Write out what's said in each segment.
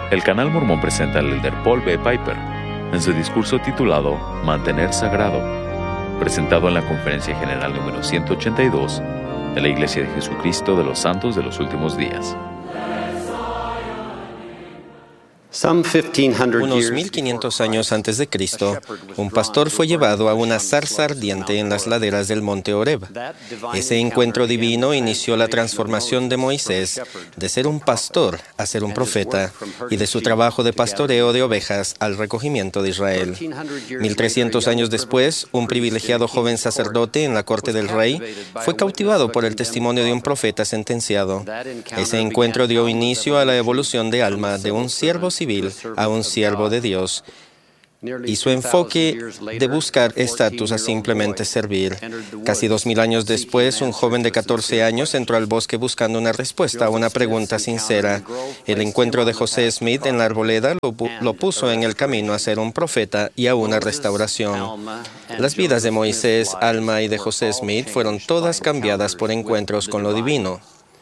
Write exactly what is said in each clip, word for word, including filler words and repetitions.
El Canal Mormón presenta al elder Paul B. Piper en su discurso titulado Mantener Sagrado, presentado en la Conferencia General número ciento ochenta y dos de la Iglesia de Jesucristo de los Santos de los Últimos Días. Unos mil quinientos años antes de Cristo, un pastor fue llevado a una zarza ardiente en las laderas del monte Horeb. Ese encuentro divino inició la transformación de Moisés de ser un pastor a ser un profeta y de su trabajo de pastoreo de ovejas al recogimiento de Israel. Mil trescientos años después, un privilegiado joven sacerdote en la corte del rey fue cautivado por el testimonio de un profeta sentenciado. Ese encuentro dio inicio a la evolución de alma de un siervo civil a un siervo de Dios, y su enfoque de buscar estatus a simplemente servir. Casi dos mil años después, un joven de catorce años entró al bosque buscando una respuesta a una pregunta sincera. El encuentro de José Smith en la arboleda lo, lo puso en el camino a ser un profeta y a una restauración. Las vidas de Moisés, Alma y de José Smith fueron todas cambiadas por encuentros con lo divino.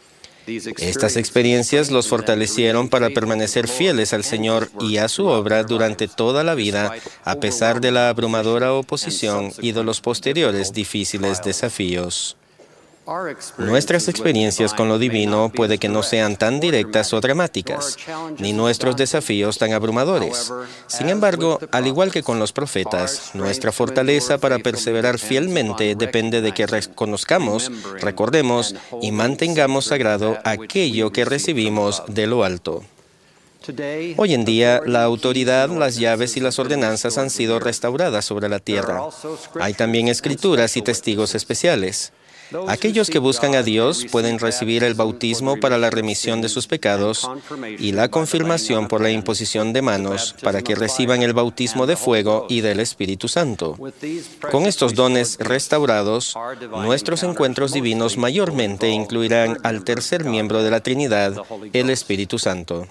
Estas experiencias los fortalecieron para permanecer fieles al Señor y a su obra durante toda la vida, a pesar de la abrumadora oposición y de los posteriores difíciles desafíos. Nuestras experiencias con lo divino puede que no sean tan directas o dramáticas, ni nuestros desafíos tan abrumadores. Sin embargo, al igual que con los profetas, nuestra fortaleza para perseverar fielmente depende de que reconozcamos, recordemos y mantengamos sagrado aquello que recibimos de lo alto. Hoy en día, la autoridad, las llaves y las ordenanzas han sido restauradas sobre la tierra. Hay también escrituras y testigos especiales. Aquellos que buscan a Dios pueden recibir el bautismo para la remisión de sus pecados y la confirmación por la imposición de manos para que reciban el bautismo de fuego y del Espíritu Santo. Con estos dones restaurados, nuestros encuentros divinos mayormente incluirán al tercer miembro de la Trinidad, el Espíritu Santo.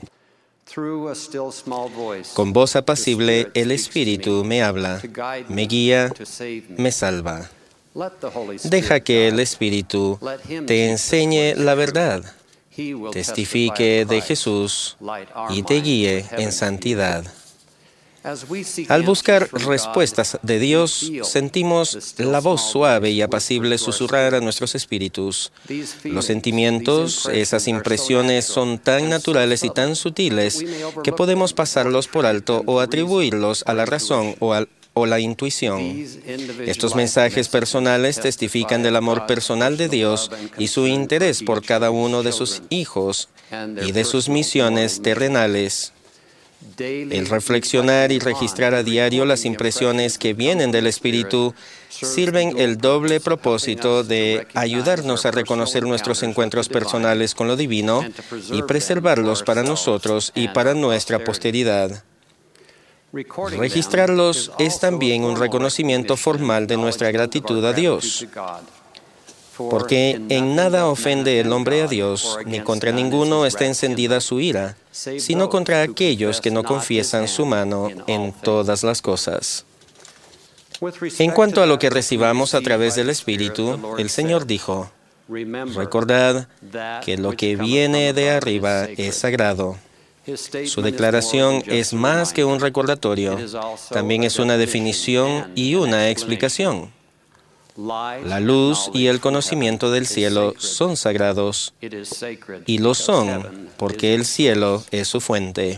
Con voz apacible, el Espíritu me habla, me guía, me salva. Deja que el Espíritu te enseñe la verdad, testifique de Jesús y te guíe en santidad. Al buscar respuestas de Dios, sentimos la voz suave y apacible susurrar a nuestros espíritus. Los sentimientos, esas impresiones son tan naturales y tan sutiles que podemos pasarlos por alto o atribuirlos a la razón o al o la intuición. Estos mensajes personales testifican del amor personal de Dios y su interés por cada uno de sus hijos y de sus misiones terrenales. El reflexionar y registrar a diario las impresiones que vienen del Espíritu sirven el doble propósito de ayudarnos a reconocer nuestros encuentros personales con lo divino y preservarlos para nosotros y para nuestra posteridad. Registrarlos es también un reconocimiento formal de nuestra gratitud a Dios, porque en nada ofende el hombre a Dios, ni contra ninguno está encendida su ira, sino contra aquellos que no confiesan su mano en todas las cosas. En cuanto a lo que recibamos a través del Espíritu, el Señor dijo, recordad que lo que viene de arriba es sagrado. Su declaración es más que un recordatorio, también es una definición y una explicación. La luz y el conocimiento del cielo son sagrados, y lo son porque el cielo es su fuente.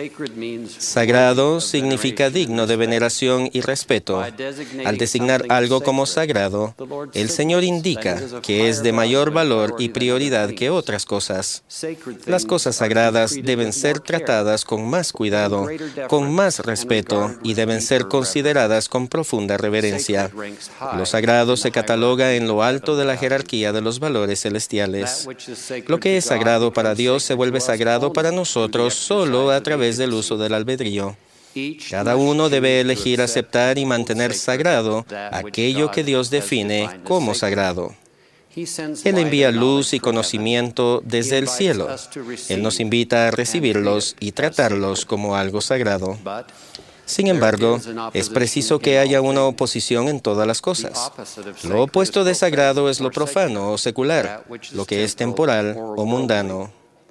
Sagrado significa digno de veneración y respeto. Al designar algo como sagrado, el Señor indica que es de mayor valor y prioridad que otras cosas. Las cosas sagradas deben ser tratadas con más cuidado, con más respeto y deben ser consideradas con profunda reverencia. Lo sagrado se cataloga en lo alto de la jerarquía de los valores celestiales. Lo que es sagrado para Dios se vuelve sagrado para nosotros solo a través del uso del albedrío. Cada uno debe elegir aceptar y mantener sagrado aquello que Dios define como sagrado. Él envía luz y conocimiento desde el cielo. Él nos invita a recibirlos y tratarlos como algo sagrado. Sin embargo, es preciso que haya una oposición en todas las cosas. Lo opuesto de sagrado es lo profano o secular, lo que es temporal o mundano.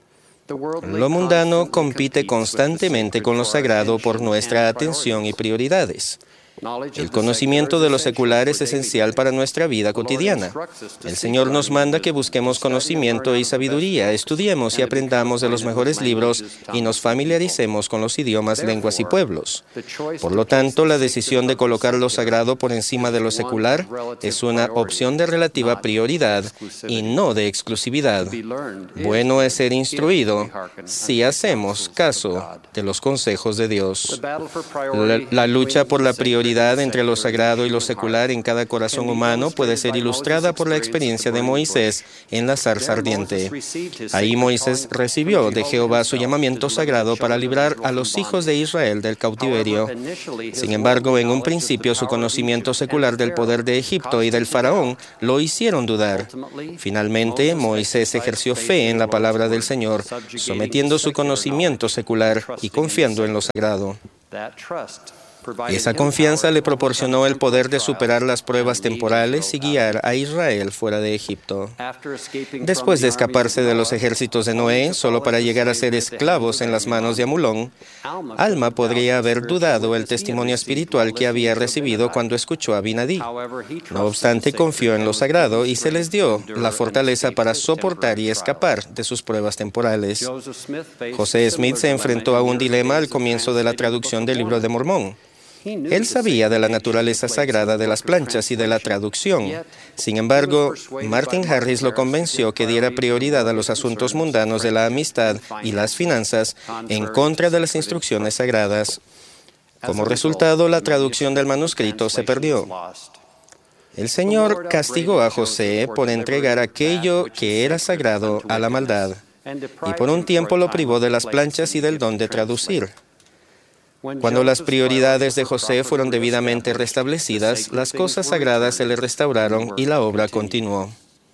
Lo mundano compite constantemente con lo sagrado por nuestra atención y prioridades. El conocimiento de lo secular es esencial para nuestra vida cotidiana. El Señor nos manda que busquemos conocimiento y sabiduría, estudiemos y aprendamos de los mejores libros y nos familiaricemos con los idiomas, lenguas y pueblos. Por lo tanto, la decisión de colocar lo sagrado por encima de lo secular es una opción de relativa prioridad y no de exclusividad. Bueno es ser instruido si hacemos caso de los consejos de Dios. La, la lucha por la prioridad entre lo sagrado y lo secular en cada corazón humano puede ser ilustrada por la experiencia de Moisés en la zarza ardiente. Ahí Moisés recibió de Jehová su llamamiento sagrado para librar a los hijos de Israel del cautiverio. Sin embargo, en un principio su conocimiento secular del poder de Egipto y del faraón lo hicieron dudar. Finalmente, Moisés ejerció fe en la palabra del Señor, sometiendo su conocimiento secular y confiando en lo sagrado. Esa confianza le proporcionó el poder de superar las pruebas temporales y guiar a Israel fuera de Egipto. Después de escaparse de los ejércitos de Noé, solo para llegar a ser esclavos en las manos de Amulón, Alma podría haber dudado el testimonio espiritual que había recibido cuando escuchó a Abinadí. No obstante, confió en lo sagrado y se les dio la fortaleza para soportar y escapar de sus pruebas temporales. José Smith se enfrentó a un dilema al comienzo de la traducción del Libro de Mormón. Él sabía de la naturaleza sagrada de las planchas y de la traducción. Sin embargo, Martin Harris lo convenció que diera prioridad a los asuntos mundanos de la amistad y las finanzas en contra de las instrucciones sagradas. Como resultado, la traducción del manuscrito se perdió. El Señor castigó a José por entregar aquello que era sagrado a la maldad, y por un tiempo lo privó de las planchas y del don de traducir. Cuando las prioridades de José fueron debidamente restablecidas, las cosas sagradas se le restauraron y la obra continuó.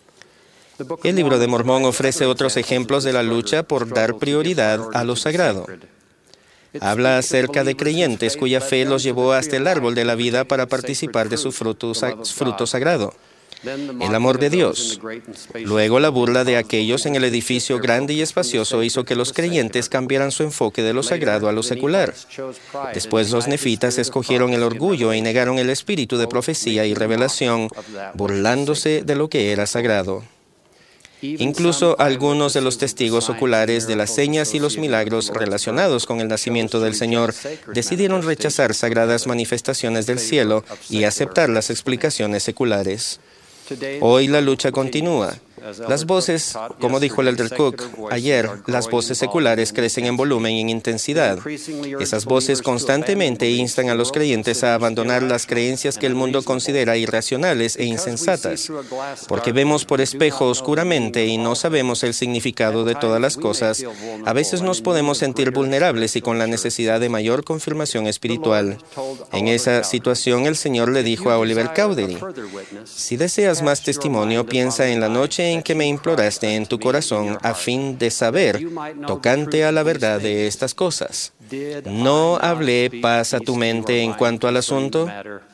El Libro de Mormón ofrece otros ejemplos de la lucha por dar prioridad a lo sagrado. Habla acerca de creyentes cuya fe los llevó hasta el árbol de la vida para participar de su fruto, fruto sagrado. El amor de Dios. Luego, la burla de aquellos en el edificio grande y espacioso hizo que los creyentes cambiaran su enfoque de lo sagrado a lo secular. Después, los nefitas escogieron el orgullo y negaron el espíritu de profecía y revelación, burlándose de lo que era sagrado. Incluso algunos de los testigos oculares de las señas y los milagros relacionados con el nacimiento del Señor decidieron rechazar sagradas manifestaciones del cielo y aceptar las explicaciones seculares. Hoy la lucha continúa. Las voces, como dijo el Elder Cook ayer, las voces seculares crecen en volumen y en intensidad. Esas voces constantemente instan a los creyentes a abandonar las creencias que el mundo considera irracionales e insensatas. Porque vemos por espejo oscuramente y no sabemos el significado de todas las cosas, a veces nos podemos sentir vulnerables y con la necesidad de mayor confirmación espiritual. En esa situación, el Señor le dijo a Oliver Cowdery: si deseas más testimonio, piensa en la noche en que me imploraste en tu corazón a fin de saber tocante a la verdad de estas cosas. ¿No hablé paz a tu mente en cuanto al asunto?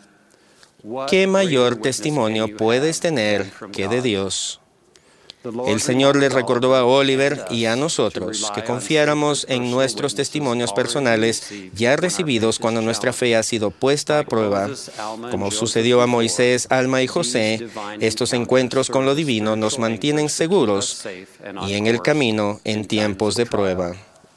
¿Qué mayor testimonio puedes tener que de Dios? El Señor le recordó a Oliver y a nosotros que confiáramos en nuestros testimonios personales ya recibidos cuando nuestra fe ha sido puesta a prueba. Como sucedió a Moisés, Alma y José, estos encuentros con lo divino nos mantienen seguros y en el camino en tiempos de prueba.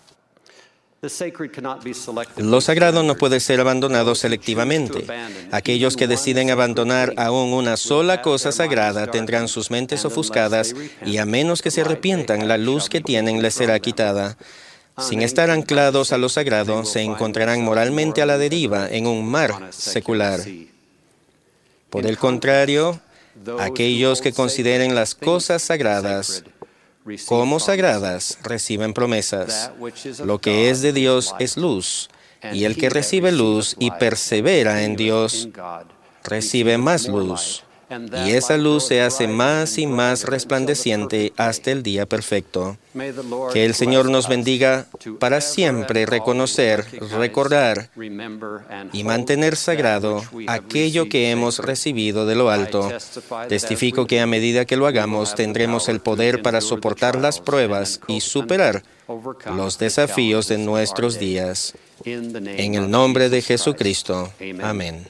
Lo sagrado no puede ser abandonado selectivamente. Aquellos que deciden abandonar aún una sola cosa sagrada tendrán sus mentes ofuscadas y a menos que se arrepientan, la luz que tienen les será quitada. Sin estar anclados a lo sagrado, se encontrarán moralmente a la deriva en un mar secular. Por el contrario, aquellos que consideren las cosas sagradas como sagradas reciben promesas. Lo que es de Dios es luz, y el que recibe luz y persevera en Dios recibe más luz y esa luz se hace más y más resplandeciente hasta el día perfecto. Que el Señor nos bendiga para siempre reconocer, recordar y mantener sagrado aquello que hemos recibido de lo alto. Testifico que a medida que lo hagamos tendremos el poder para soportar las pruebas y superar los desafíos de nuestros días. En el nombre de Jesucristo. Amén.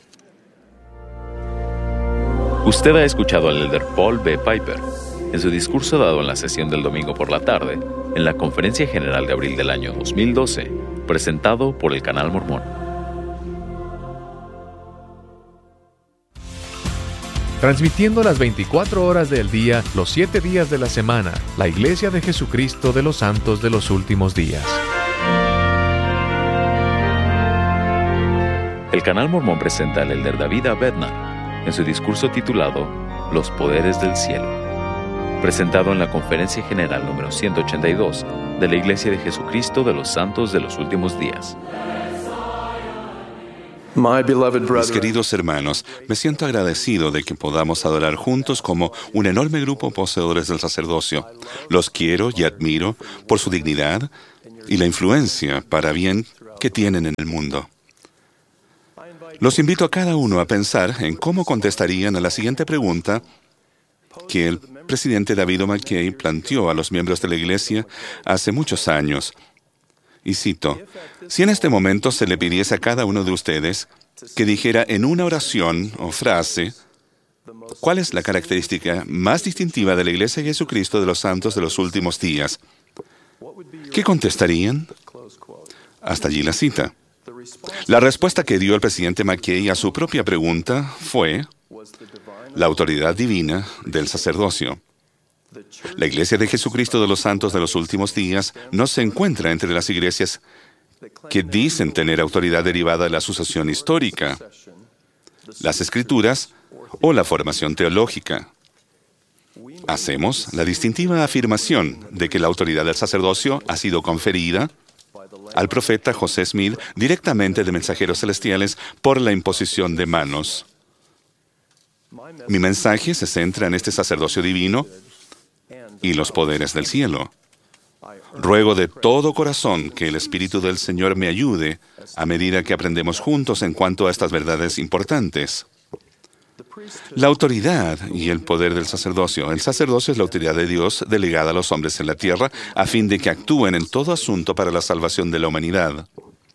Usted ha escuchado al elder Paul B. Piper en su discurso dado en la sesión del domingo por la tarde en la Conferencia General de abril del año dos mil doce, presentado por el Canal Mormón. Transmitiendo las veinticuatro horas del día, los siete días de la semana, la Iglesia de Jesucristo de los Santos de los Últimos Días. El Canal Mormón presenta al elder David A. Bednar en su discurso titulado Los Poderes del Cielo, presentado en la Conferencia General número ciento ochenta y dos de la Iglesia de Jesucristo de los Santos de los Últimos Días. Mis queridos hermanos, me siento agradecido de que podamos adorar juntos como un enorme grupo de poseedores del sacerdocio. Los quiero y admiro por su dignidad y la influencia para bien que tienen en el mundo. Los invito a cada uno a pensar en cómo contestarían a la siguiente pregunta que el presidente David O. McKay planteó a los miembros de la Iglesia hace muchos años. Y cito, si en este momento se le pidiese a cada uno de ustedes que dijera en una oración o frase, ¿cuál es la característica más distintiva de la Iglesia de Jesucristo de los Santos de los Últimos Días? ¿Qué contestarían? Hasta allí la cita. La respuesta que dio el presidente McKay a su propia pregunta fue la autoridad divina del sacerdocio. La Iglesia de Jesucristo de los Santos de los Últimos Días no se encuentra entre las iglesias que dicen tener autoridad derivada de la sucesión histórica, las Escrituras o la formación teológica. Hacemos la distintiva afirmación de que la autoridad del sacerdocio ha sido conferida al profeta José Smith directamente de mensajeros celestiales por la imposición de manos. Mi mensaje se centra en este sacerdocio divino y los poderes del cielo. Ruego de todo corazón que el Espíritu del Señor me ayude a medida que aprendemos juntos en cuanto a estas verdades importantes. La autoridad y el poder del sacerdocio. El sacerdocio es la autoridad de Dios delegada a los hombres en la tierra a fin de que actúen en todo asunto para la salvación de la humanidad.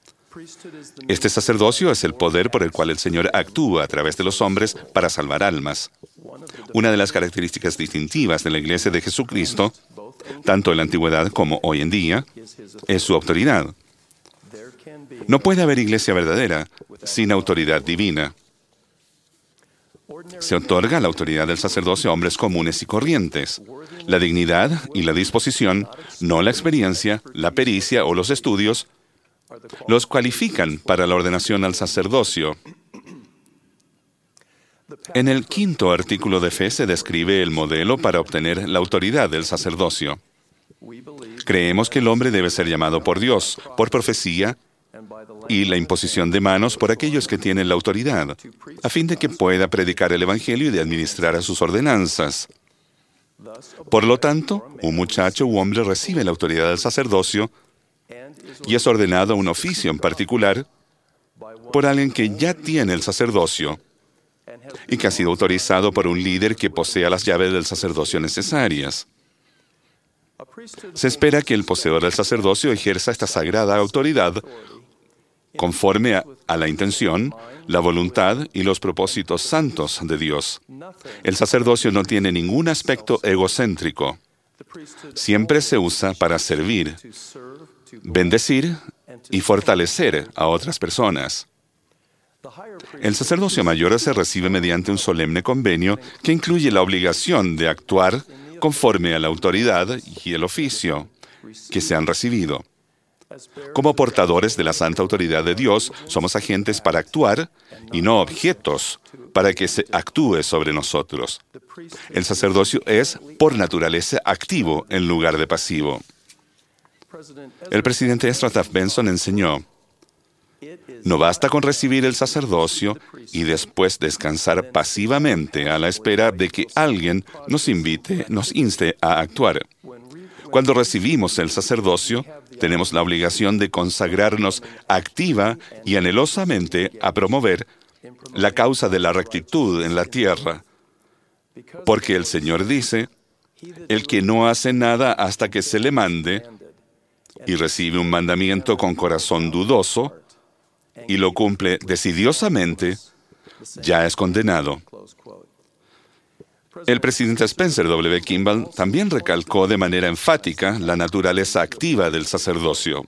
Este sacerdocio es el poder por el cual el Señor actúa a través de los hombres para salvar almas. Una de las características distintivas de la Iglesia de Jesucristo, tanto en la antigüedad como hoy en día, es su autoridad. No puede haber iglesia verdadera sin autoridad divina. Se otorga la autoridad del sacerdocio a hombres comunes y corrientes. La dignidad y la disposición, no la experiencia, la pericia o los estudios, los cualifican para la ordenación al sacerdocio. En el quinto artículo de fe se describe el modelo para obtener la autoridad del sacerdocio. Creemos que el hombre debe ser llamado por Dios, por profecía y la imposición de manos por aquellos que tienen la autoridad, a fin de que pueda predicar el Evangelio y de administrar a sus ordenanzas. Por lo tanto, un muchacho u hombre recibe la autoridad del sacerdocio y es ordenado a un oficio en particular por alguien que ya tiene el sacerdocio y que ha sido autorizado por un líder que posea las llaves del sacerdocio necesarias. Se espera que el poseedor del sacerdocio ejerza esta sagrada autoridad conforme a, a la intención, la voluntad y los propósitos santos de Dios. El sacerdocio no tiene ningún aspecto egocéntrico. Siempre se usa para servir, bendecir y fortalecer a otras personas. El sacerdocio mayor se recibe mediante un solemne convenio que incluye la obligación de actuar conforme a la autoridad y el oficio que se han recibido. Como portadores de la santa autoridad de Dios, somos agentes para actuar y no objetos para que se actúe sobre nosotros. El sacerdocio es, por naturaleza, activo en lugar de pasivo. El presidente Ezra Taft Benson enseñó: No basta con recibir el sacerdocio y después descansar pasivamente a la espera de que alguien nos invite, nos inste a actuar. Cuando recibimos el sacerdocio, tenemos la obligación de consagrarnos activa y anhelosamente a promover la causa de la rectitud en la tierra. Porque el Señor dice, el que no hace nada hasta que se le mande y recibe un mandamiento con corazón dudoso y lo cumple decidiosamente, ya es condenado. El presidente Spencer W. Kimball también recalcó de manera enfática la naturaleza activa del sacerdocio.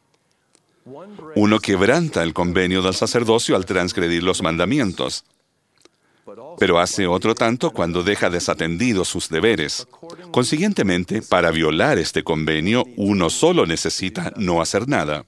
Uno quebranta el convenio del sacerdocio al transgredir los mandamientos, pero hace otro tanto cuando deja desatendidos sus deberes. Consiguientemente, para violar este convenio, uno solo necesita no hacer nada.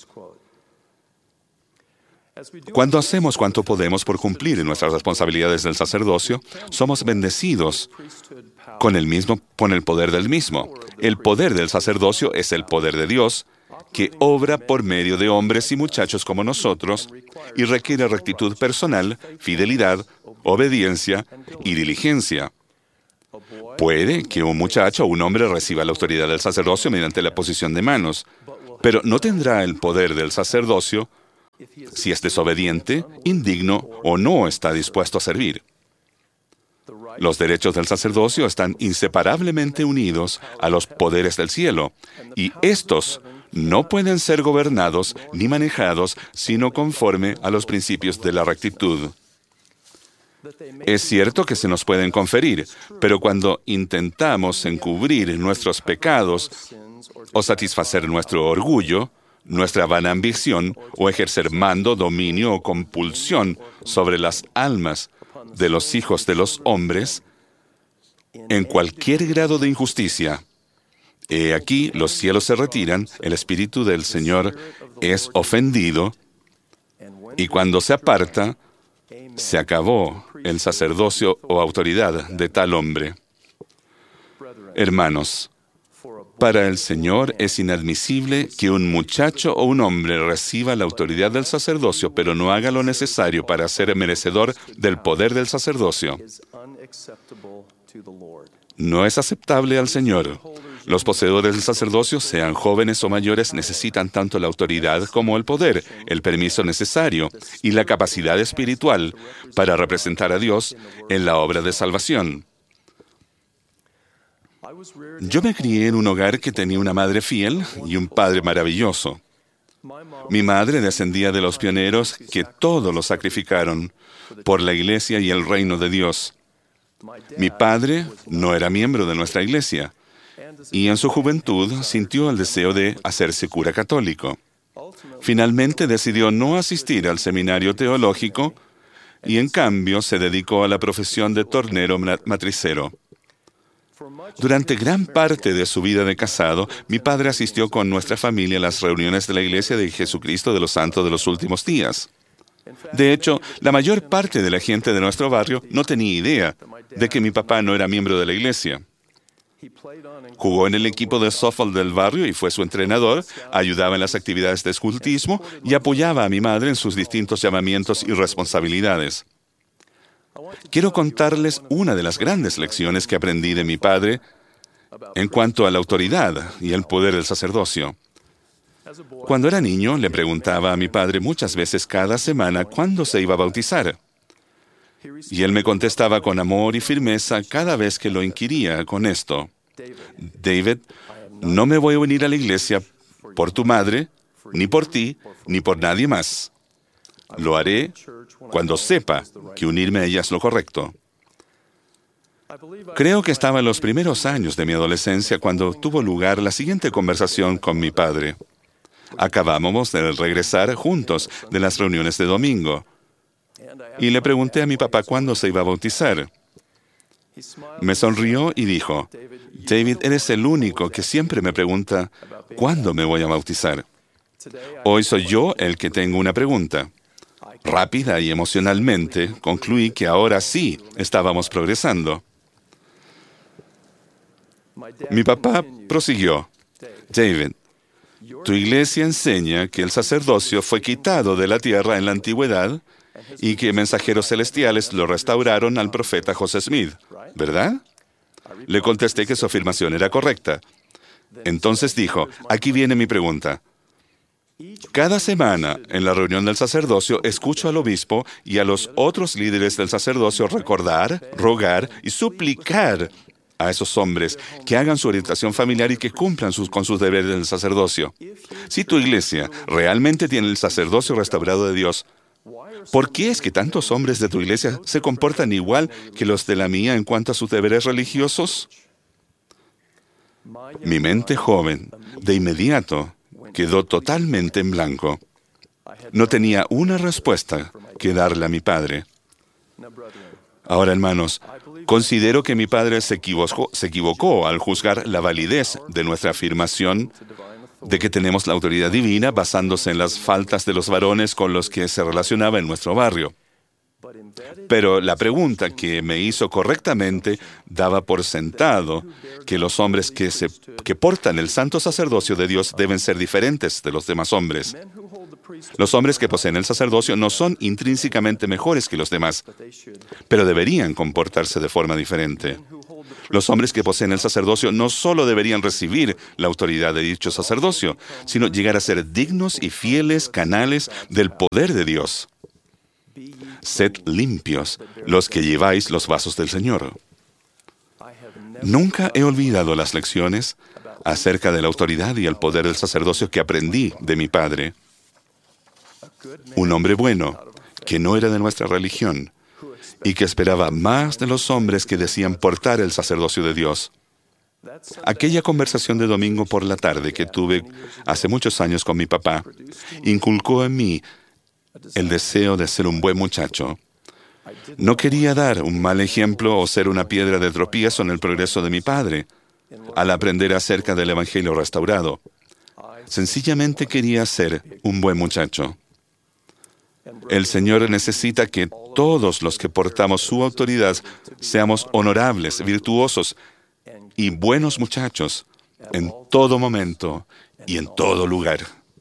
Cuando hacemos cuanto podemos por cumplir nuestras responsabilidades del sacerdocio, somos bendecidos con el mismo, con el poder del mismo. El poder del sacerdocio es el poder de Dios, que obra por medio de hombres y muchachos como nosotros y requiere rectitud personal, fidelidad, obediencia y diligencia. Puede que un muchacho o un hombre reciba la autoridad del sacerdocio mediante la posición de manos, pero no tendrá el poder del sacerdocio si es desobediente, indigno o no está dispuesto a servir. Los derechos del sacerdocio están inseparablemente unidos a los poderes del cielo, y estos no pueden ser gobernados ni manejados sino conforme a los principios de la rectitud. Es cierto que se nos pueden conferir, pero cuando intentamos encubrir nuestros pecados o satisfacer nuestro orgullo, nuestra vana ambición o ejercer mando, dominio o compulsión sobre las almas de los hijos de los hombres, en cualquier grado de injusticia, he aquí los cielos se retiran, el Espíritu del Señor es ofendido, y cuando se aparta, se acabó el sacerdocio o autoridad de tal hombre. Hermanos, para el Señor es inadmisible que un muchacho o un hombre reciba la autoridad del sacerdocio, pero no haga lo necesario para ser merecedor del poder del sacerdocio. No es aceptable al Señor. Los poseedores del sacerdocio, sean jóvenes o mayores, necesitan tanto la autoridad como el poder, el permiso necesario y la capacidad espiritual para representar a Dios en la obra de salvación. Yo me crié en un hogar que tenía una madre fiel y un padre maravilloso. Mi madre descendía de los pioneros que todo lo sacrificaron por la iglesia y el reino de Dios. Mi padre no era miembro de nuestra iglesia y en su juventud sintió el deseo de hacerse cura católico. Finalmente decidió no asistir al seminario teológico y en cambio se dedicó a la profesión de tornero matricero. Durante gran parte de su vida de casado, mi padre asistió con nuestra familia a las reuniones de la Iglesia de Jesucristo de los Santos de los Últimos Días. De hecho, la mayor parte de la gente de nuestro barrio no tenía idea de que mi papá no era miembro de la iglesia. Jugó en el equipo de softball del barrio y fue su entrenador, ayudaba en las actividades de escultismo y apoyaba a mi madre en sus distintos llamamientos y responsabilidades. Quiero contarles una de las grandes lecciones que aprendí de mi padre en cuanto a la autoridad y el poder del sacerdocio. Cuando era niño, le preguntaba a mi padre muchas veces cada semana cuándo se iba a bautizar. Y él me contestaba con amor y firmeza cada vez que lo inquiría con esto. David, no me voy a unir a la iglesia por tu madre, ni por ti, ni por nadie más. Lo haré cuando sepa que unirme a ella es lo correcto. Creo que estaba en los primeros años de mi adolescencia cuando tuvo lugar la siguiente conversación con mi padre. Acabábamos de regresar juntos de las reuniones de domingo y le pregunté a mi papá cuándo se iba a bautizar. Me sonrió y dijo, David, eres el único que siempre me pregunta cuándo me voy a bautizar. Hoy soy yo el que tengo una pregunta. Rápida y emocionalmente, concluí que ahora sí estábamos progresando. Mi papá prosiguió, David, Tu iglesia enseña que el sacerdocio fue quitado de la tierra en la antigüedad y que mensajeros celestiales lo restauraron al profeta José Smith, ¿verdad? Le contesté que su afirmación era correcta. Entonces dijo, aquí viene mi pregunta. Cada semana, en la reunión del sacerdocio, escucho al obispo y a los otros líderes del sacerdocio recordar, rogar y suplicar a esos hombres que hagan su orientación familiar y que cumplan sus, con sus deberes del sacerdocio. Si tu iglesia realmente tiene el sacerdocio restaurado de Dios, ¿por qué es que tantos hombres de tu iglesia se comportan igual que los de la mía en cuanto a sus deberes religiosos? Mi mente joven, de inmediato, quedó totalmente en blanco. No tenía una respuesta que darle a mi padre. Ahora, hermanos, considero que mi padre se equivocó, se equivocó al juzgar la validez de nuestra afirmación de que tenemos la autoridad divina basándose en las faltas de los varones con los que se relacionaba en nuestro barrio. Pero la pregunta que me hizo correctamente daba por sentado que los hombres que, se, que portan el santo sacerdocio de Dios deben ser diferentes de los demás hombres. Los hombres que poseen el sacerdocio no son intrínsecamente mejores que los demás, pero deberían comportarse de forma diferente. Los hombres que poseen el sacerdocio no solo deberían recibir la autoridad de dicho sacerdocio, sino llegar a ser dignos y fieles canales del poder de Dios. Sed limpios los que lleváis los vasos del Señor. Nunca he olvidado las lecciones acerca de la autoridad y el poder del sacerdocio que aprendí de mi padre. Un hombre bueno, que no era de nuestra religión, y que esperaba más de los hombres que decían portar el sacerdocio de Dios. Aquella conversación de domingo por la tarde que tuve hace muchos años con mi papá, inculcó en mí el deseo de ser un buen muchacho. No quería dar un mal ejemplo o ser una piedra de tropiezo en el progreso de mi padre al aprender acerca del Evangelio restaurado. Sencillamente quería ser un buen muchacho. El Señor necesita que todos los que portamos su autoridad seamos honorables, virtuosos y buenos muchachos en todo momento y en todo lugar.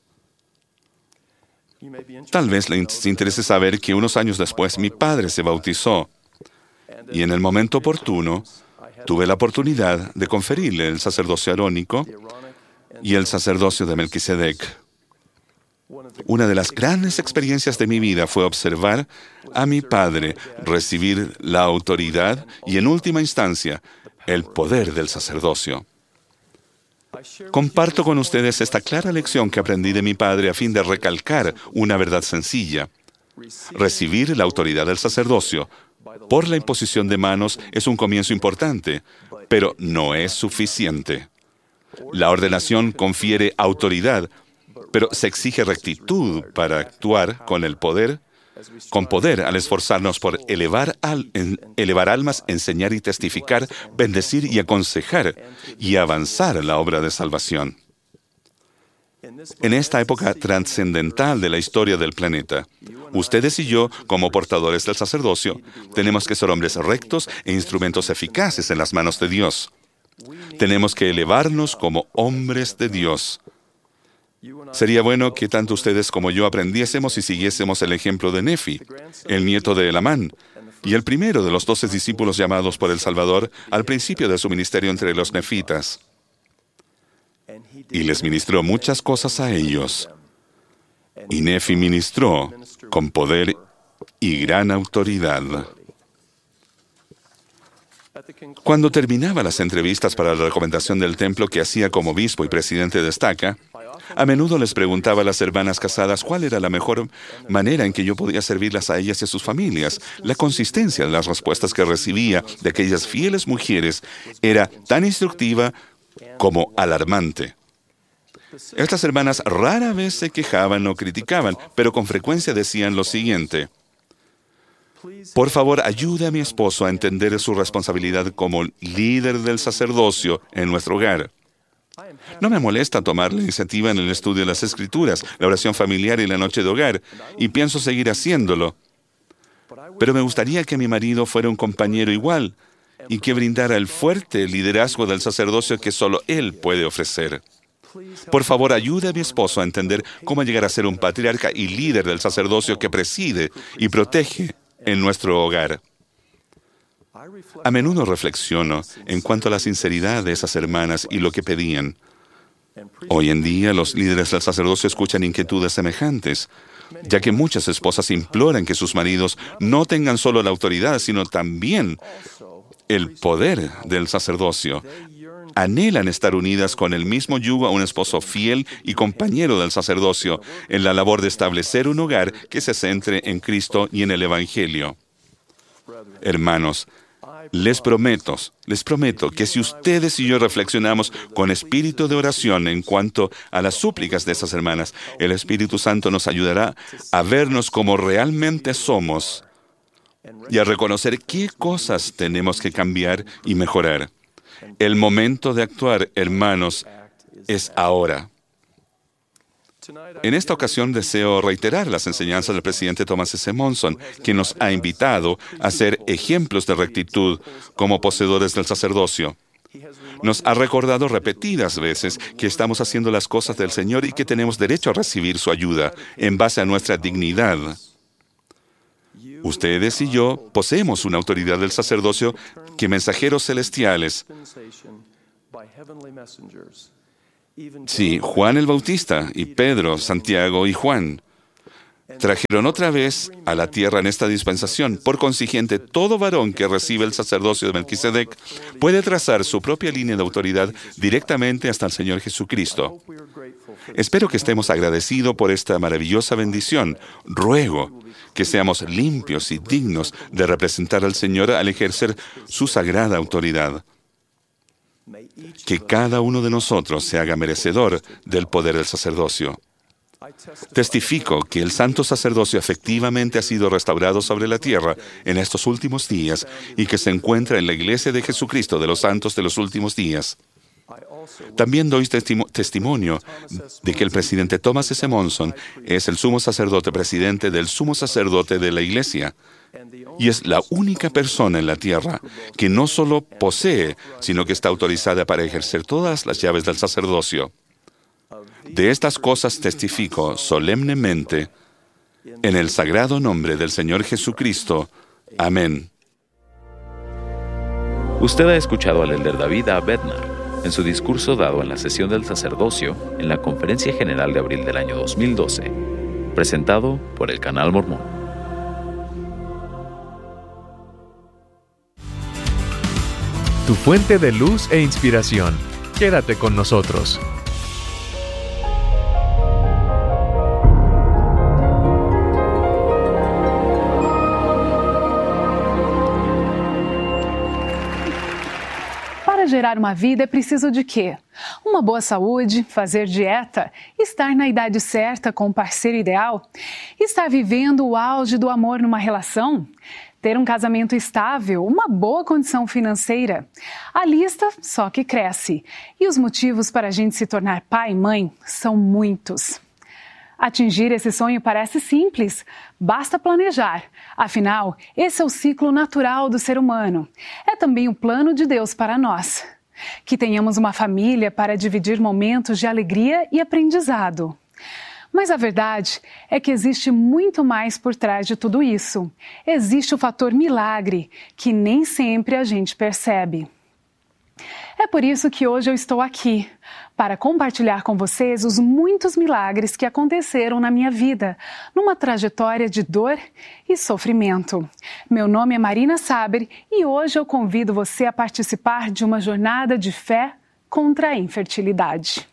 Tal vez les interese saber que unos años después mi padre se bautizó y en el momento oportuno tuve la oportunidad de conferirle el sacerdocio arónico y el sacerdocio de Melquisedec. Una de las grandes experiencias de mi vida fue observar a mi padre recibir la autoridad y, en última instancia, el poder del sacerdocio. Comparto con ustedes esta clara lección que aprendí de mi padre a fin de recalcar una verdad sencilla. Recibir la autoridad del sacerdocio por la imposición de manos es un comienzo importante, pero no es suficiente. La ordenación confiere autoridad, pero se exige rectitud para actuar con el poder, con poder al esforzarnos por elevar, al, en, elevar almas, enseñar y testificar, bendecir y aconsejar y avanzar la obra de salvación. En esta época trascendental de la historia del planeta, ustedes y yo, como portadores del sacerdocio, tenemos que ser hombres rectos e instrumentos eficaces en las manos de Dios. Tenemos que elevarnos como hombres de Dios. Sería bueno que tanto ustedes como yo aprendiésemos y siguiésemos el ejemplo de Nefi, el nieto de Elamán, y el primero de los doce discípulos llamados por el Salvador al principio de su ministerio entre los nefitas. Y les ministró muchas cosas a ellos. Y Nefi ministró con poder y gran autoridad. Cuando terminaba las entrevistas para la recomendación del templo que hacía como obispo y presidente de Estaca, a menudo les preguntaba a las hermanas casadas cuál era la mejor manera en que yo podía servirlas a ellas y a sus familias. La consistencia de las respuestas que recibía de aquellas fieles mujeres era tan instructiva como alarmante. Estas hermanas rara vez se quejaban o criticaban, pero con frecuencia decían lo siguiente: por favor, ayude a mi esposo a entender su responsabilidad como líder del sacerdocio en nuestro hogar. No me molesta tomar la iniciativa en el estudio de las Escrituras, la oración familiar y la noche de hogar, y pienso seguir haciéndolo. Pero me gustaría que mi marido fuera un compañero igual y que brindara el fuerte liderazgo del sacerdocio que solo él puede ofrecer. Por favor, ayude a mi esposo a entender cómo llegar a ser un patriarca y líder del sacerdocio que preside y protege en nuestro hogar. A menudo reflexiono en cuanto a la sinceridad de esas hermanas y lo que pedían. Hoy en día, los líderes del sacerdocio escuchan inquietudes semejantes, ya que muchas esposas imploran que sus maridos no tengan solo la autoridad, sino también el poder del sacerdocio. Anhelan estar unidas con el mismo yugo a un esposo fiel y compañero del sacerdocio en la labor de establecer un hogar que se centre en Cristo y en el Evangelio. Hermanos, les prometo, les prometo que si ustedes y yo reflexionamos con espíritu de oración en cuanto a las súplicas de esas hermanas, el Espíritu Santo nos ayudará a vernos como realmente somos y a reconocer qué cosas tenemos que cambiar y mejorar. El momento de actuar, hermanos, es ahora. En esta ocasión deseo reiterar las enseñanzas del presidente Thomas S. Monson, quien nos ha invitado a ser ejemplos de rectitud como poseedores del sacerdocio. Nos ha recordado repetidas veces que estamos haciendo las cosas del Señor y que tenemos derecho a recibir su ayuda en base a nuestra dignidad. Ustedes y yo poseemos una autoridad del sacerdocio que mensajeros celestiales, sí, Juan el Bautista y Pedro, Santiago y Juan, trajeron otra vez a la tierra en esta dispensación. Por consiguiente, todo varón que recibe el sacerdocio de Melquisedec puede trazar su propia línea de autoridad directamente hasta el Señor Jesucristo. Espero que estemos agradecidos por esta maravillosa bendición. Ruego que seamos limpios y dignos de representar al Señor al ejercer su sagrada autoridad. Que cada uno de nosotros se haga merecedor del poder del sacerdocio. Testifico que el santo sacerdocio efectivamente ha sido restaurado sobre la tierra en estos últimos días y que se encuentra en la Iglesia de Jesucristo de los Santos de los Últimos Días. También doy testimo- testimonio de que el presidente Thomas S. Monson es el sumo sacerdote presidente del sumo sacerdote de la Iglesia y es la única persona en la tierra que no solo posee, sino que está autorizada para ejercer todas las llaves del sacerdocio. De estas cosas testifico solemnemente en el sagrado nombre del Señor Jesucristo. Amén. Usted ha escuchado al elder David A. Bednar en su discurso dado en la sesión del sacerdocio en la Conferencia General de abril del año dos mil doce, presentado por el Canal Mormón. Tu fuente de luz e inspiración. Quédate con nosotros. Para gerar uma vida é preciso de quê? Uma boa saúde, fazer dieta, estar na idade certa com o parceiro ideal, estar vivendo o auge do amor numa relação, ter um casamento estável, uma boa condição financeira. A lista só que cresce. E os motivos para a gente se tornar pai e mãe são muitos. Atingir esse sonho parece simples, basta planejar. Afinal, esse é o ciclo natural do ser humano. É também o plano de Deus para nós. Que tenhamos uma família para dividir momentos de alegria e aprendizado. Mas a verdade é que existe muito mais por trás de tudo isso. Existe o fator milagre, que nem sempre a gente percebe. É por isso que hoje eu estou aqui, para compartilhar com vocês os muitos milagres que aconteceram na minha vida, numa trajetória de dor e sofrimento. Meu nome é Marina Saber e hoje eu convido você a participar de uma jornada de fé contra a infertilidade.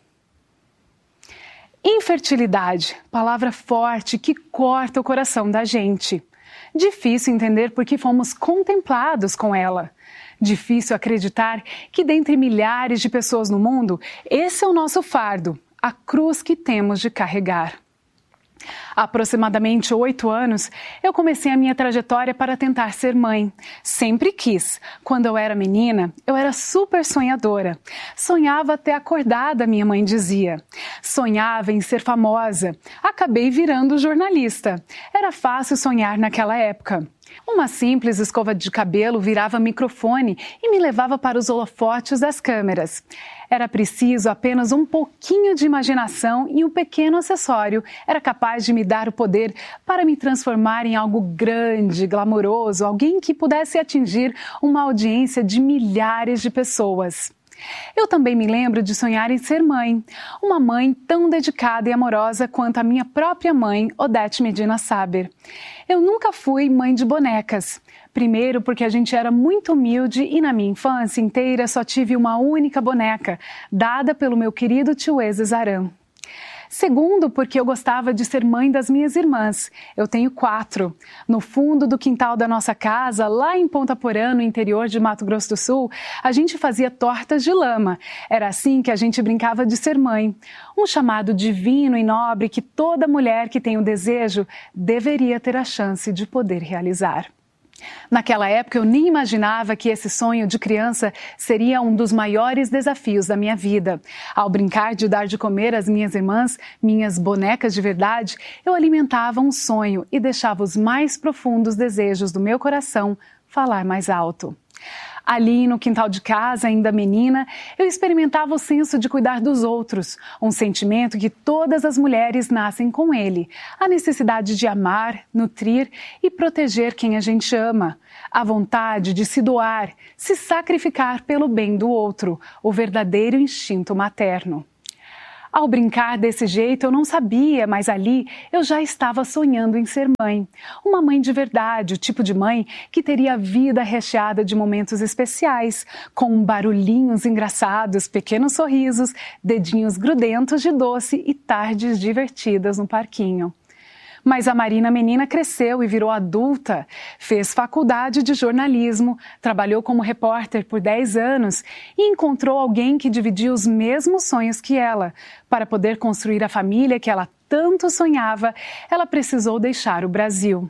Infertilidade, palavra forte que corta o coração da gente. Difícil entender por que fomos contemplados com ela. Difícil acreditar que dentre milhares de pessoas no mundo, esse é o nosso fardo, a cruz que temos de carregar. Há aproximadamente oito anos, eu comecei a minha trajetória para tentar ser mãe. Sempre quis. Quando eu era menina, eu era super sonhadora. Sonhava até acordada, minha mãe dizia. Sonhava em ser famosa. Acabei virando jornalista. Era fácil sonhar naquela época. Uma simples escova de cabelo virava microfone e me levava para os holofotes das câmeras. Era preciso apenas um pouquinho de imaginação e um pequeno acessório era capaz de me dar o poder para me transformar em algo grande, glamouroso, alguém que pudesse atingir uma audiência de milhares de pessoas. Eu também me lembro de sonhar em ser mãe, uma mãe tão dedicada e amorosa quanto a minha própria mãe, Odete Medina Saber. Eu nunca fui mãe de bonecas. Primeiro porque a gente era muito humilde e na minha infância inteira só tive uma única boneca, dada pelo meu querido tio Ezes Aram. Segundo, porque eu gostava de ser mãe das minhas irmãs. Eu tenho quatro. No fundo do quintal da nossa casa, lá em Ponta Porã, no interior de Mato Grosso do Sul, a gente fazia tortas de lama. Era assim que a gente brincava de ser mãe. Um chamado divino e nobre que toda mulher que tem o desejo deveria ter a chance de poder realizar. Naquela época eu nem imaginava que esse sonho de criança seria um dos maiores desafios da minha vida. Ao brincar de dar de comer às minhas irmãs, minhas bonecas de verdade, eu alimentava um sonho e deixava os mais profundos desejos do meu coração falar mais alto. Ali no quintal de casa, ainda menina, eu experimentava o senso de cuidar dos outros, um sentimento que todas as mulheres nascem com ele, a necessidade de amar, nutrir e proteger quem a gente ama, a vontade de se doar, se sacrificar pelo bem do outro, o verdadeiro instinto materno. Ao brincar desse jeito, eu não sabia, mas ali eu já estava sonhando em ser mãe. Uma mãe de verdade, o tipo de mãe que teria a vida recheada de momentos especiais, com barulhinhos engraçados, pequenos sorrisos, dedinhos grudentos de doce e tardes divertidas no parquinho. Mas a Marina menina cresceu e virou adulta, fez faculdade de jornalismo, trabalhou como repórter por dez anos e encontrou alguém que dividia os mesmos sonhos que ela. Para poder construir a família que ela tanto sonhava, ela precisou deixar o Brasil.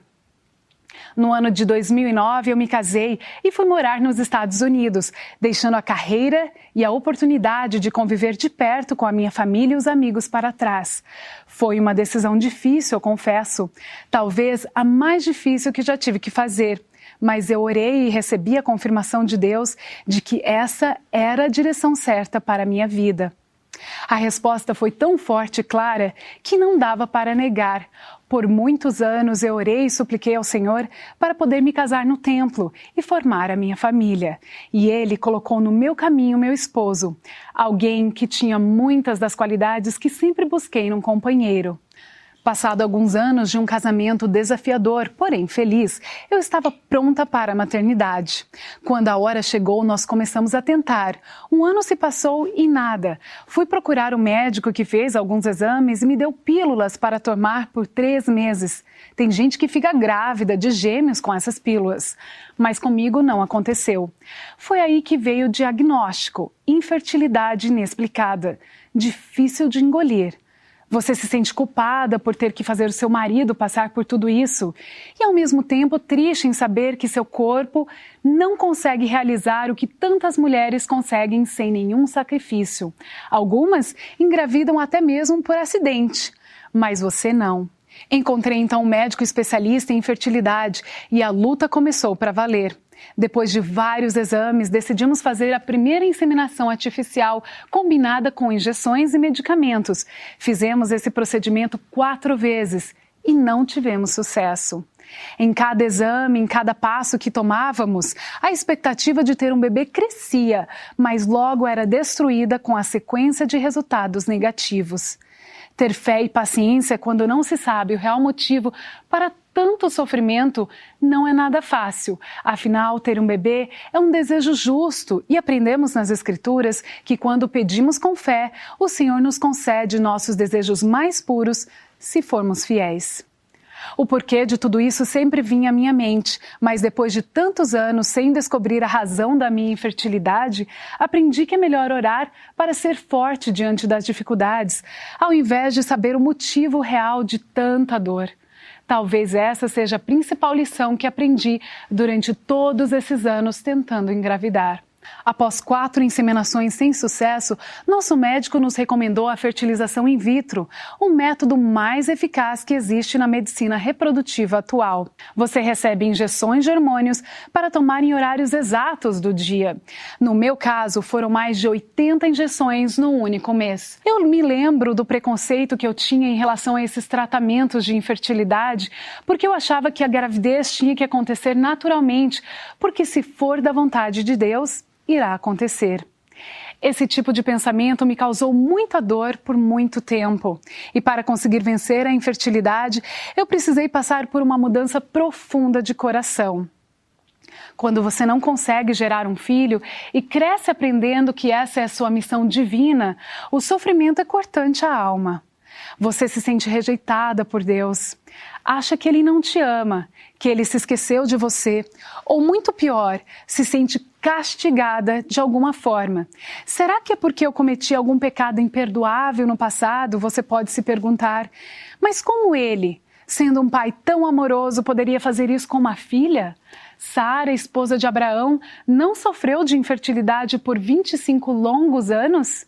No ano de dois mil e nove, eu me casei e fui morar nos Estados Unidos, deixando a carreira e a oportunidade de conviver de perto com a minha família e os amigos para trás. Foi uma decisão difícil, eu confesso. Talvez a mais difícil que já tive que fazer. Mas eu orei e recebi a confirmação de Deus de que essa era a direção certa para a minha vida. A resposta foi tão forte e clara que não dava para negar. Por muitos anos eu orei e supliquei ao Senhor para poder me casar no templo e formar a minha família. E Ele colocou no meu caminho meu esposo, alguém que tinha muitas das qualidades que sempre busquei num companheiro. Passado alguns anos de um casamento desafiador, porém feliz, eu estava pronta para a maternidade. Quando a hora chegou, nós começamos a tentar. Um ano se passou e nada. Fui procurar o médico que fez alguns exames e me deu pílulas para tomar por três meses. Tem gente que fica grávida de gêmeos com essas pílulas, mas comigo não aconteceu. Foi aí que veio o diagnóstico: infertilidade inexplicada, difícil de engolir. Você se sente culpada por ter que fazer o seu marido passar por tudo isso e, ao mesmo tempo, triste em saber que seu corpo não consegue realizar o que tantas mulheres conseguem sem nenhum sacrifício. Algumas engravidam até mesmo por acidente, mas você não. Encontrei então um médico especialista em fertilidade e a luta começou para valer. Depois de vários exames, decidimos fazer a primeira inseminação artificial combinada com injeções e medicamentos. Fizemos esse procedimento quatro vezes e não tivemos sucesso. Em cada exame, em cada passo que tomávamos, a expectativa de ter um bebê crescia, mas logo era destruída com a sequência de resultados negativos. Ter fé e paciência quando não se sabe o real motivo para tanto sofrimento não é nada fácil. Afinal, ter um bebê é um desejo justo e aprendemos nas Escrituras que quando pedimos com fé, o Senhor nos concede nossos desejos mais puros se formos fiéis. O porquê de tudo isso sempre vinha à minha mente, mas depois de tantos anos sem descobrir a razão da minha infertilidade, aprendi que é melhor orar para ser forte diante das dificuldades, ao invés de saber o motivo real de tanta dor. Talvez essa seja a principal lição que aprendi durante todos esses anos tentando engravidar. Após quatro inseminações sem sucesso, nosso médico nos recomendou a fertilização in vitro, o método mais eficaz que existe na medicina reprodutiva atual. Você recebe injeções de hormônios para tomar em horários exatos do dia. No meu caso, foram mais de oitenta injeções no único mês. Eu me lembro do preconceito que eu tinha em relação a esses tratamentos de infertilidade, porque eu achava que a gravidez tinha que acontecer naturalmente, porque se for da vontade de Deus, irá acontecer. Esse tipo de pensamento me causou muita dor por muito tempo. E para conseguir vencer a infertilidade, eu precisei passar por uma mudança profunda de coração. Quando você não consegue gerar um filho e cresce aprendendo que essa é a sua missão divina, o sofrimento é cortante à alma. Você se sente rejeitada por Deus, acha que Ele não te ama, que Ele se esqueceu de você, ou muito pior, se sente castigada de alguma forma. Será que é porque eu cometi algum pecado imperdoável no passado? Você pode se perguntar. Mas como Ele, sendo um pai tão amoroso, poderia fazer isso com uma filha? Sara, esposa de Abraão, não sofreu de infertilidade por vinte e cinco longos anos?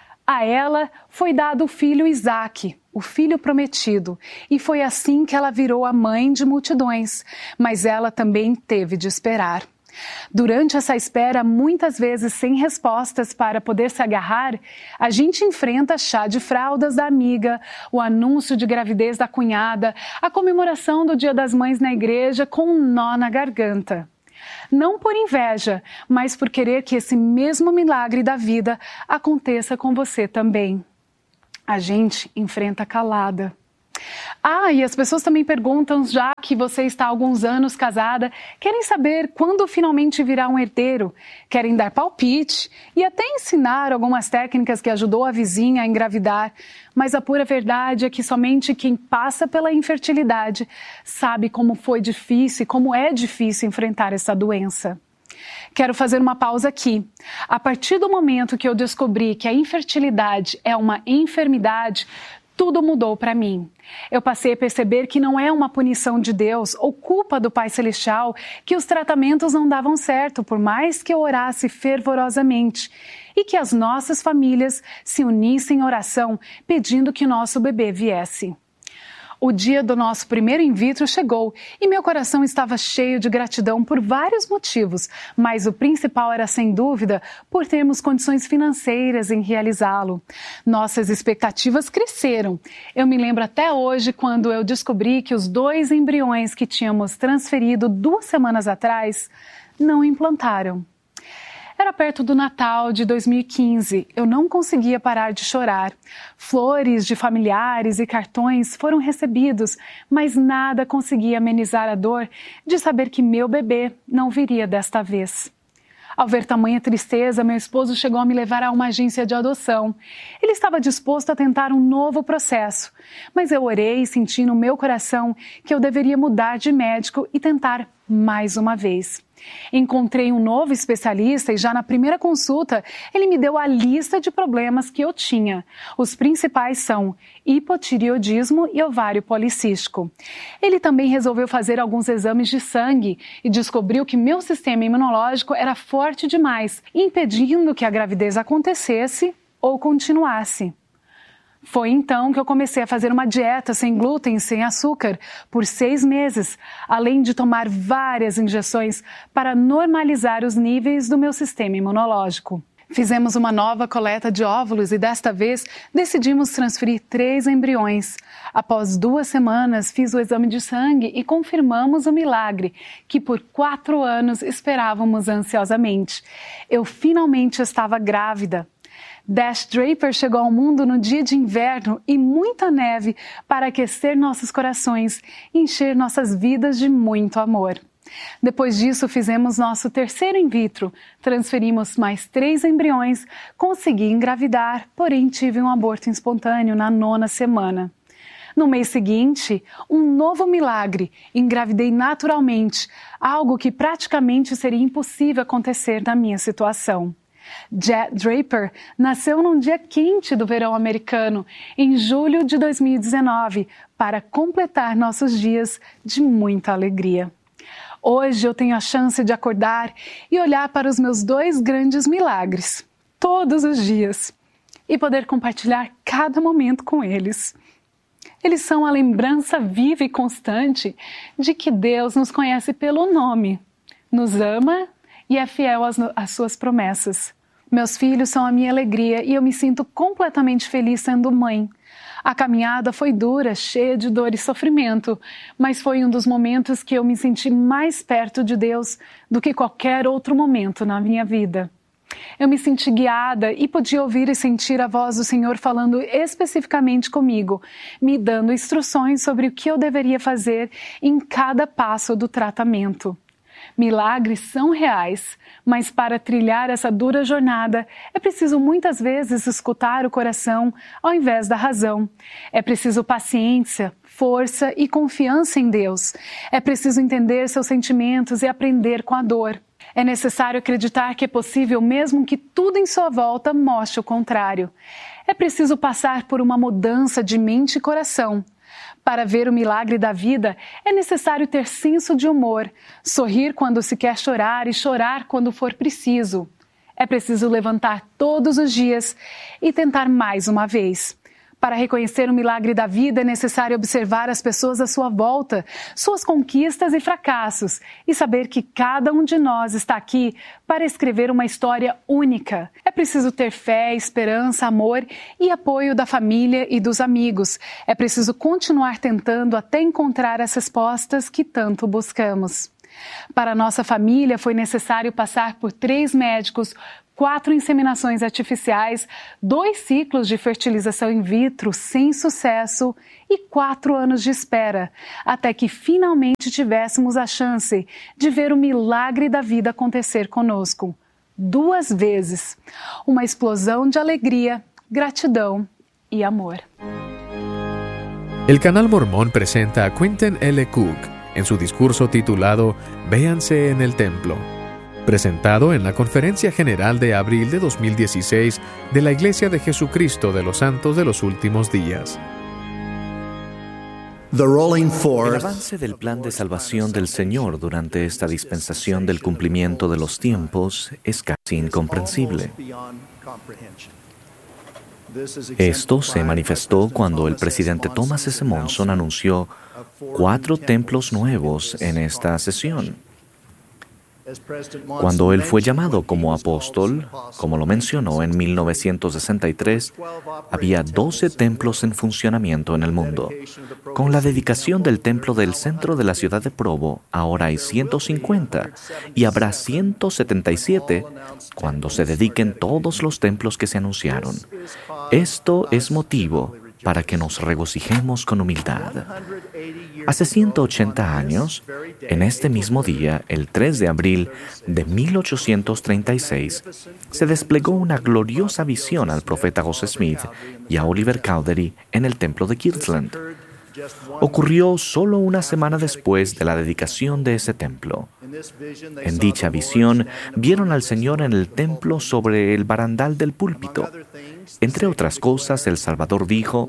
A ela foi dado o filho Isaque, o filho prometido, e foi assim que ela virou a mãe de multidões, mas ela também teve de esperar. Durante essa espera, muitas vezes sem respostas para poder se agarrar, a gente enfrenta chá de fraldas da amiga, o anúncio de gravidez da cunhada, a comemoração do Dia das Mães na igreja com um nó na garganta. Não por inveja, mas por querer que esse mesmo milagre da vida aconteça com você também. A gente enfrenta calada. Ah, e as pessoas também perguntam, já que você está há alguns anos casada, querem saber quando finalmente virá um herdeiro, querem dar palpite e até ensinar algumas técnicas que ajudou a vizinha a engravidar, mas a pura verdade é que somente quem passa pela infertilidade sabe como foi difícil e como é difícil enfrentar essa doença. Quero fazer uma pausa aqui. A partir do momento que eu descobri que a infertilidade é uma enfermidade, tudo mudou para mim. Eu passei a perceber que não é uma punição de Deus ou culpa do Pai Celestial que os tratamentos não davam certo, por mais que eu orasse fervorosamente, e que as nossas famílias se unissem em oração pedindo que nosso bebê viesse. O dia do nosso primeiro in vitro chegou e meu coração estava cheio de gratidão por vários motivos, mas o principal era, sem dúvida, por termos condições financeiras em realizá-lo. Nossas expectativas cresceram. Eu me lembro até hoje quando eu descobri que os dois embriões que tínhamos transferido duas semanas atrás não implantaram. Era perto do Natal de dois mil e quinze. Eu não conseguia parar de chorar. Flores de familiares e cartões foram recebidos, mas nada conseguia amenizar a dor de saber que meu bebê não viria desta vez. Ao ver tamanha tristeza, meu esposo chegou a me levar a uma agência de adoção. Ele estava disposto a tentar um novo processo, mas eu orei e senti no meu coração que eu deveria mudar de médico e tentar mais uma vez. Encontrei um novo especialista e já na primeira consulta ele me deu a lista de problemas que eu tinha. Os principais são hipotireoidismo e ovário policístico. Ele também resolveu fazer alguns exames de sangue e descobriu que meu sistema imunológico era forte demais, impedindo que a gravidez acontecesse ou continuasse. Foi então que eu comecei a fazer uma dieta sem glúten e sem açúcar por seis meses, além de tomar várias injeções para normalizar os níveis do meu sistema imunológico. Fizemos uma nova coleta de óvulos e desta vez decidimos transferir três embriões. Após duas semanas fiz o exame de sangue e confirmamos o milagre que por quatro anos esperávamos ansiosamente. Eu finalmente estava grávida. Dash Draper chegou ao mundo no dia de inverno e muita neve para aquecer nossos corações e encher nossas vidas de muito amor. Depois disso, fizemos nosso terceiro in vitro, transferimos mais três embriões, consegui engravidar, porém tive um aborto espontâneo na nona semana. No mês seguinte, um novo milagre, engravidei naturalmente, algo que praticamente seria impossível acontecer na minha situação. Jet Draper nasceu num dia quente do verão americano, em julho de dois mil e dezenove, para completar nossos dias de muita alegria. Hoje eu tenho a chance de acordar e olhar para os meus dois grandes milagres, todos os dias, e poder compartilhar cada momento com eles. Eles são a lembrança viva e constante de que Deus nos conhece pelo nome, nos ama e é fiel às, às suas promessas. Meus filhos são a minha alegria e eu me sinto completamente feliz sendo mãe. A caminhada foi dura, cheia de dor e sofrimento, mas foi um dos momentos que eu me senti mais perto de Deus do que qualquer outro momento na minha vida. Eu me senti guiada e podia ouvir e sentir a voz do Senhor falando especificamente comigo, me dando instruções sobre o que eu deveria fazer em cada passo do tratamento. Milagres são reais, mas para trilhar essa dura jornada é preciso muitas vezes escutar o coração ao invés da razão. É preciso paciência, força e confiança em Deus. É preciso entender seus sentimentos e aprender com a dor. É necessário acreditar que é possível mesmo que tudo em sua volta mostre o contrário. É preciso passar por uma mudança de mente e coração. Para ver o milagre da vida, é necessário ter senso de humor, sorrir quando se quer chorar e chorar quando for preciso. É preciso levantar todos os dias e tentar mais uma vez. Para reconhecer o milagre da vida, é necessário observar as pessoas à sua volta, suas conquistas e fracassos, e saber que cada um de nós está aqui para escrever uma história única. É preciso ter fé, esperança, amor e apoio da família e dos amigos. É preciso continuar tentando até encontrar as respostas que tanto buscamos. Para nossa família, foi necessário passar por três médicos, quatro inseminações artificiais, dois ciclos de fertilização in vitro sem sucesso e quatro anos de espera, até que finalmente tivéssemos a chance de ver o milagre da vida acontecer conosco. Duas vezes. Uma explosão de alegria, gratidão e amor. El Canal Mormón presenta a Quentin L. Cook en su discurso titulado Véanse en el Templo, presentado en la Conferencia General de abril de dos mil dieciséis de la Iglesia de Jesucristo de los Santos de los Últimos Días. El avance del plan de salvación del Señor durante esta dispensación del cumplimiento de los tiempos es casi incomprensible. Esto se manifestó cuando el presidente Thomas S. Monson anunció cuatro templos nuevos en esta sesión. Cuando él fue llamado como apóstol, como lo mencionó en mil novecientos sesenta y tres, había doce templos en funcionamiento en el mundo. Con la dedicación del templo del centro de la ciudad de Provo, ahora hay ciento cincuenta y habrá ciento setenta y siete cuando se dediquen todos los templos que se anunciaron. Esto es motivo para que nos regocijemos con humildad. Hace ciento ochenta años, en este mismo día, el tres de abril de mil ochocientos treinta y seis, se desplegó una gloriosa visión al profeta José Smith y a Oliver Cowdery en el templo de Kirtland. Ocurrió solo una semana después de la dedicación de ese templo. En dicha visión, vieron al Señor en el templo sobre el barandal del púlpito. Entre otras cosas, el Salvador dijo: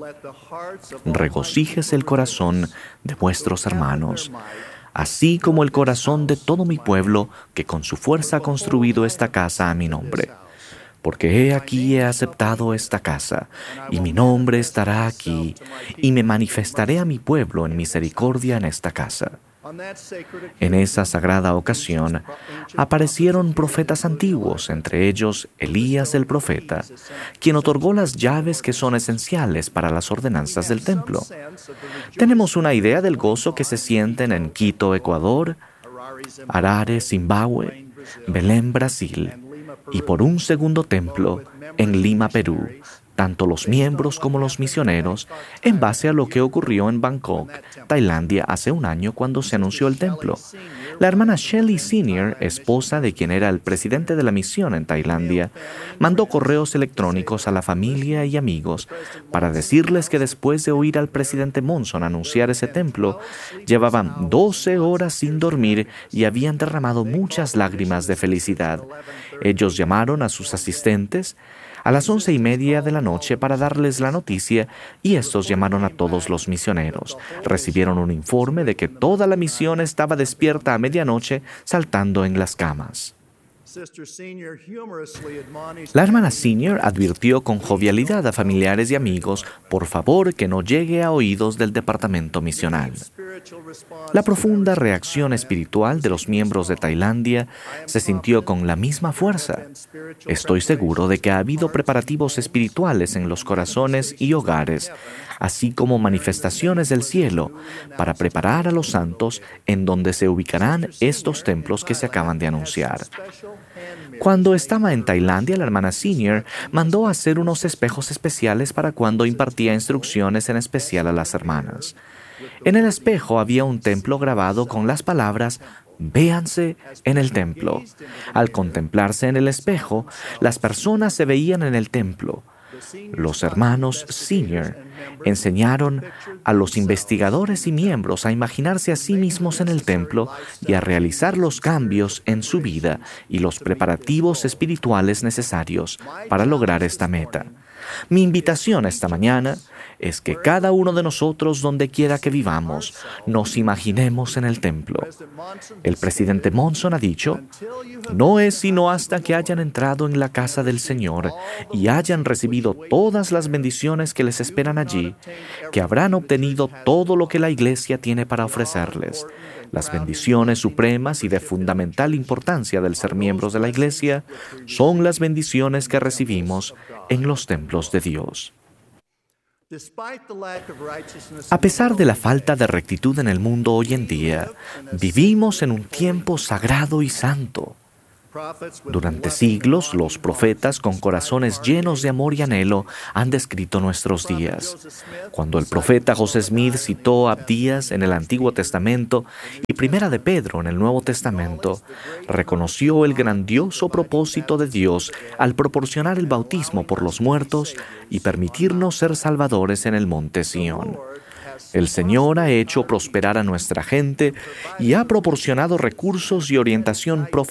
«Regocíjese el corazón de vuestros hermanos, así como el corazón de todo mi pueblo, que con su fuerza ha construido esta casa a mi nombre. Porque he aquí he aceptado esta casa, y mi nombre estará aquí, y me manifestaré a mi pueblo en misericordia en esta casa». En esa sagrada ocasión aparecieron profetas antiguos, entre ellos Elías el profeta, quien otorgó las llaves que son esenciales para las ordenanzas del templo. Tenemos una idea del gozo que se sienten en Quito, Ecuador, Harare, Zimbabue, Belén, Brasil, y por un segundo templo en Lima, Perú, tanto los miembros como los misioneros, en base a lo que ocurrió en Bangkok, Tailandia, hace un año cuando se anunció el templo. La hermana Shelley Senior, esposa de quien era el presidente de la misión en Tailandia, mandó correos electrónicos a la familia y amigos para decirles que después de oír al presidente Monson anunciar ese templo, llevaban doce horas sin dormir y habían derramado muchas lágrimas de felicidad. Ellos llamaron a sus asistentes, a las once y media de la noche para darles la noticia, y estos llamaron a todos los misioneros. Recibieron un informe de que toda la misión estaba despierta a medianoche, saltando en las camas. La hermana Senior advirtió con jovialidad a familiares y amigos, por favor, que no llegue a oídos del departamento misional. La profunda reacción espiritual de los miembros de Tailandia se sintió con la misma fuerza. Estoy seguro de que ha habido preparativos espirituales en los corazones y hogares, así como manifestaciones del cielo, para preparar a los santos en donde se ubicarán estos templos que se acaban de anunciar. Cuando estaba en Tailandia, la hermana Senior mandó a hacer unos espejos especiales para cuando impartía instrucciones en especial a las hermanas. En el espejo había un templo grabado con las palabras «Véanse en el templo». Al contemplarse en el espejo, las personas se veían en el templo. Los hermanos Senior enseñaron a los investigadores y miembros a imaginarse a sí mismos en el templo y a realizar los cambios en su vida y los preparativos espirituales necesarios para lograr esta meta. Mi invitación esta mañana es que cada uno de nosotros, donde quiera que vivamos, nos imaginemos en el templo. El presidente Monson ha dicho, no es sino hasta que hayan entrado en la casa del Señor y hayan recibido todas las bendiciones que les esperan allí, que habrán obtenido todo lo que la Iglesia tiene para ofrecerles. Las bendiciones supremas y de fundamental importancia del ser miembros de la Iglesia son las bendiciones que recibimos en los templos de Dios. A pesar de la falta de rectitud en el mundo hoy en día, vivimos en un tiempo sagrado y santo. Durante siglos, los profetas con corazones llenos de amor y anhelo han descrito nuestros días. Cuando el profeta José Smith citó a Abdías en el Antiguo Testamento y Primera de Pedro en el Nuevo Testamento, reconoció el grandioso propósito de Dios al proporcionar el bautismo por los muertos y permitirnos ser salvadores en el monte Sión. El Señor ha hecho prosperar a nuestra gente y ha proporcionado recursos y orientación profesional